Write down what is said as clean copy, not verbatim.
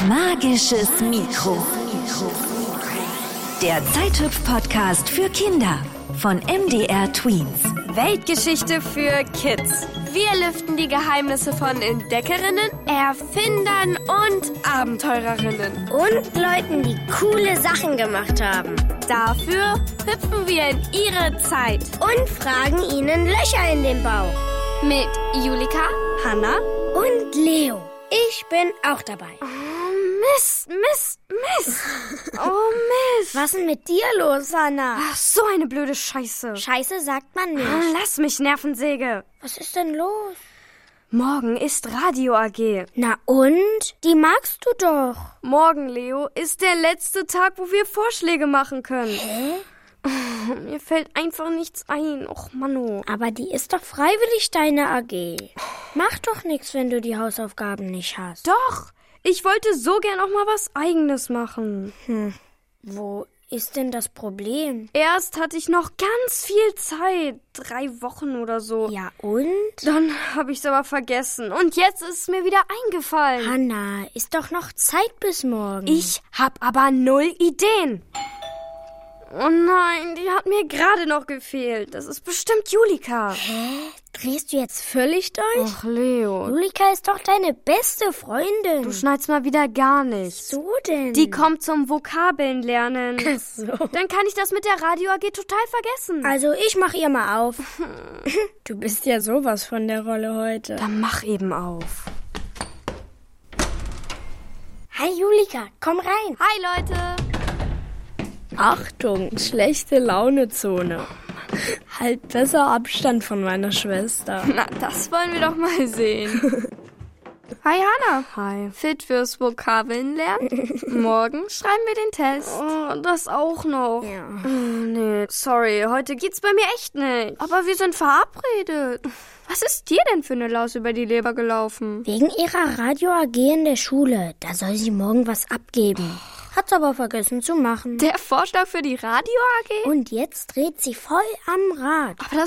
Magisches Mikro. Der Zeithüpf-Podcast für Kinder von MDR Tweens. Weltgeschichte für Kids. Wir lüften die Geheimnisse von Entdeckerinnen, Erfindern und Abenteurerinnen. Und Leuten, die coole Sachen gemacht haben. Dafür hüpfen wir in ihre Zeit. Und fragen ihnen Löcher in den Bauch. Mit Julika, Hanna und Leo. Ich bin auch dabei. Mist. Oh, Mist. Was ist denn mit dir los, Hanna? Ach, so eine blöde Scheiße. Scheiße sagt man nicht. Lass mich, Nervensäge. Was ist denn los? Morgen ist Radio AG. Na und? Die magst du doch. Morgen, Leo, ist der letzte Tag, wo wir Vorschläge machen können. Hä? Mir fällt einfach nichts ein. Och, Manno. Aber die ist doch freiwillig, deine AG. Mach doch nichts, wenn du die Hausaufgaben nicht hast. Doch, ich wollte so gern auch mal was Eigenes machen. Wo ist denn das Problem? Erst hatte ich noch ganz viel Zeit. 3 Wochen oder so. Ja und? Dann habe ich es aber vergessen. Und jetzt ist es mir wieder eingefallen. Hanna, ist doch noch Zeit bis morgen. Ich hab aber 0 Ideen. Oh nein, die hat mir gerade noch gefehlt. Das ist bestimmt Julika. Hä? Drehst du jetzt völlig durch? Ach, Leo. Julika ist doch deine beste Freundin. Du schneidest mal wieder gar nicht. So denn? Die kommt zum Vokabeln lernen. Ach so. Dann kann ich das mit der Radio AG total vergessen. Also ich mach ihr mal auf. Du bist ja sowas von der Rolle heute. Dann mach eben auf. Hi Julika, komm rein. Hi Leute. Achtung, schlechte Launezone. Halt besser Abstand von meiner Schwester. Na, das wollen wir doch mal sehen. Hi Hanna. Hi. Fit fürs Vokabeln lernen? Morgen schreiben wir den Test. Oh, das auch noch. Ja. Nee, sorry, heute geht's bei mir echt nicht. Aber wir sind verabredet. Was ist dir denn für eine Laus über die Leber gelaufen? Wegen ihrer Radio AG in der Schule. Da soll sie morgen was abgeben. Hat's aber vergessen zu machen. Der Vorschlag für die Radio AG? Und jetzt dreht sie voll am Rad. Aber das